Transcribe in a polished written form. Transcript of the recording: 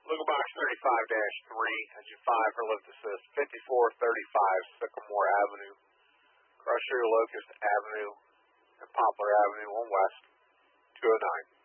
Legal Box 35-3, engine 5 for lift assist, 5435 Sycamore Avenue, Crusher, Locust Avenue, and Poplar Avenue on west, 209.